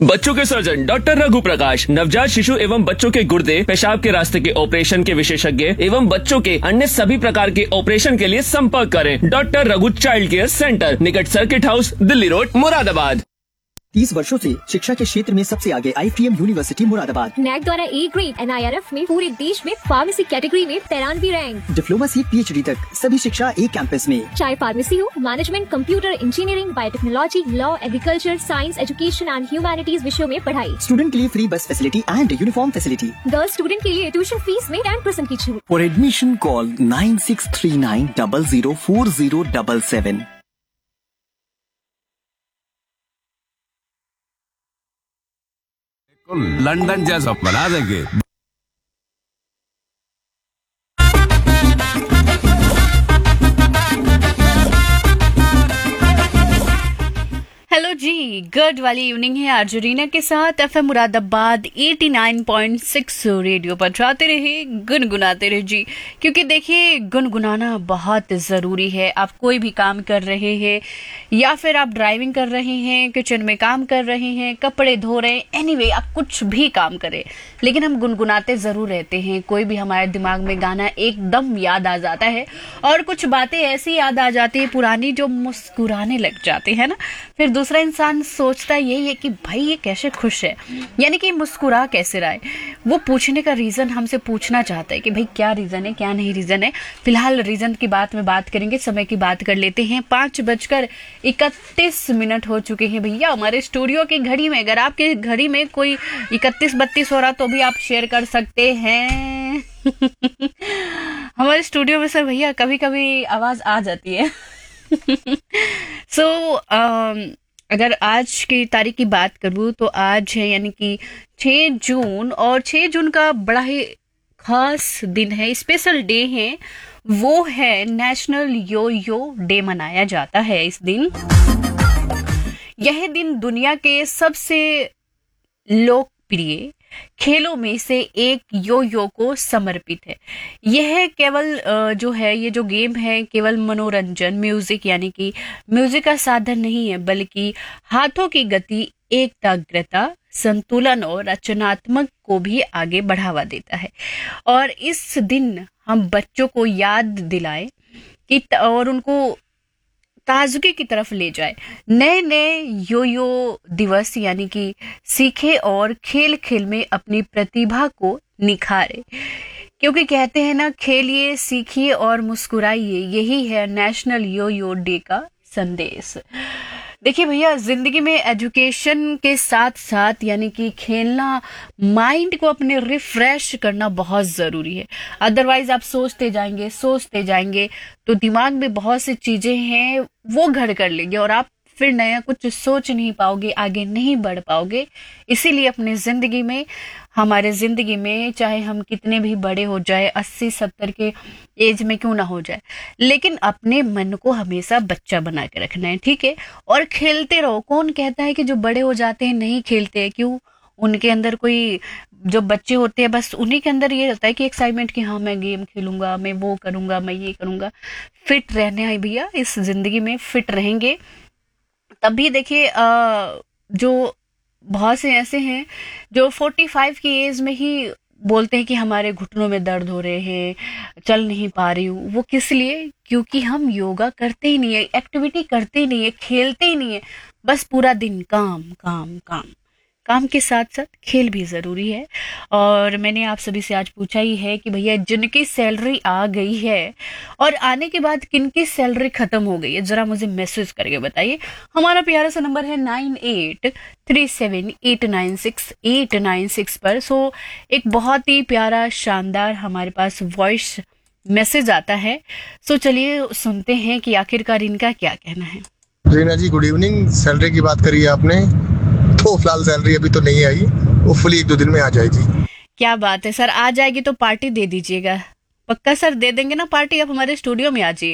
बच्चों के surgeon doctor Raghu प्रकाश, नवजात शिशु एवं बच्चों के गुर्दे पेशाब के रास्ते के ऑपरेशन के विशेषज्ञ एवं बच्चों के अन्य सभी प्रकार के ऑपरेशन के लिए संपर्क करें। Doctor Raghu child care centre, निकट circuit house, Delhi road, Moradabad. 30 वर्षों से शिक्षा के क्षेत्र में सबसे आगे IFTM यूनिवर्सिटी मुरादाबाद। नैक द्वारा A ग्रेड NIRF में पूरे देश में फार्मेसी कैटेगरी में 93 रैंक। डिप्लोमा से PhD तक सभी शिक्षा एक कैंपस में। चाहे फार्मेसी हो, management, computer engineering, biotechnology, law, agriculture, science, education and humanities विषयों में पढ़ाई। स्टूडेंट के लिए फ्री बस facility and uniform facility. Girls student के लिए ट्यूशन फीस में 10% की छूट। For admission call 9639004077। लंदन जैसा बना देंगे। हेलो जी, गुड वाली इवनिंग है अर्जुरीना के साथ FM मुरादाबाद 89.6 रेडियो पर। जाते रहे, गुनगुनाते रहे जी, क्योंकि देखिए गुनगुनाना बहुत ज़रूरी है। आप कोई भी काम कर रहे हैं या फिर आप ड्राइविंग कर रहे हैं, किचन में काम कर रहे हैं, कपड़े धो रहे हैं, एनीवे आप कुछ भी काम करें, लेकिन हम गुनगुनाते ज़रूर रहते हैं। कोई भी हमारे दिमाग में गाना एकदम याद आ जाता है और कुछ बातें ऐसी याद आ जाती है पुरानी, जो मुस्कुराने लग जाते हैं ना। फिर दूसरा इंसान सोचता यही है कि भाई ये कैसे खुश है, यानी कि मुस्कुरा कैसे रहा है। वो पूछने का रीजन हमसे पूछना चाहता है कि भाई क्या रीजन है, क्या नहीं रीजन है। फिलहाल रीजन की बात में बात करेंगे, समय की बात कर लेते हैं। 5:31 हो चुके हैं भैया हमारे स्टूडियो की घड़ी में। अगर आपके घड़ी में कोई 31-32 हो रहा तो भी आप शेयर कर सकते हैं। हमारे स्टूडियो में सर भैया कभी कभी आवाज आ जाती है। अगर आज की तारीख की बात करूँ तो आज है यानी कि 6 जून, और 6 जून का बड़ा ही खास दिन है, स्पेशल डे है। वो है नेशनल यो यो डे, मनाया जाता है इस दिन। यह दिन दुनिया के सबसे लोकप्रिय खेलों में से एक यो को समर्पित है। यह केवल ये जो गेम है केवल मनोरंजन, म्यूजिक यानी कि म्यूजिक का साधन नहीं है, बल्कि हाथों की गति, एकाग्रता, संतुलन और रचनात्मक को भी आगे बढ़ावा देता है। और इस दिन हम बच्चों को याद दिलाए कि और उनको ताजगी की तरफ ले जाए। नए नए यो दिवस यानी कि सीखे और खेल खेल में अपनी प्रतिभा को निखारे, क्योंकि कहते हैं ना, खेलिए, सीखिए और मुस्कुराइए। यही है नेशनल यो डे का संदेश। देखिए भैया, जिंदगी में एजुकेशन के साथ साथ यानी कि खेलना, माइंड को अपने रिफ्रेश करना बहुत ज़रूरी है। अदरवाइज आप सोचते जाएंगे तो दिमाग में बहुत सी चीज़ें हैं वो घर कर लेंगे और आप फिर नया कुछ सोच नहीं पाओगे, आगे नहीं बढ़ पाओगे। इसीलिए अपने हमारे ज़िंदगी में चाहे हम कितने भी बड़े हो जाए, 80-70 के एज में क्यों ना हो जाए, लेकिन अपने मन को हमेशा बच्चा बना के रखना है, ठीक है। और खेलते रहो। कौन कहता है कि जो बड़े हो जाते हैं नहीं खेलते हैं? क्यों? उनके अंदर कोई, जो बच्चे होते हैं बस उन्हीं के अंदर ये रहता है कि एक्साइटमेंट कि हाँ मैं गेम खेलूंगा, मैं वो करूंगा, मैं ये करूंगा। फिट रहने हैं भैया, इस जिंदगी में फिट रहेंगे तभी। देखिए जो बहुत से ऐसे हैं जो 45 की एज में ही बोलते हैं कि हमारे घुटनों में दर्द हो रहे हैं, चल नहीं पा रही हूँ। वो किस लिए? क्योंकि हम योगा करते ही नहीं है, एक्टिविटी करते ही नहीं है, खेलते ही नहीं है। बस पूरा दिन काम काम काम। काम के साथ साथ खेल भी ज़रूरी है। और मैंने आप सभी से आज पूछा ही है कि भैया जिनकी सैलरी आ गई है और आने के बाद किनकी सैलरी ख़त्म हो गई है, ज़रा मुझे मैसेज करके बताइए। हमारा प्यारा सा नंबर है 9837896896 पर। एक बहुत ही प्यारा शानदार हमारे पास वॉइस मैसेज आता है। चलिए सुनते हैं कि आखिरकार इनका क्या कहना है। रीना जी, गुड इवनिंग। सैलरी की बात करी है आपने, तो फिलहाल सैलरी अभी तो नहीं आई, होपफुली 1-2 दिन में आ जाएगी। क्या बात है सर, आ जाएगी तो पार्टी दे दीजिएगा। पक्का सर दे देंगे ना पार्टी, आप हमारे स्टूडियो में आ जाइए।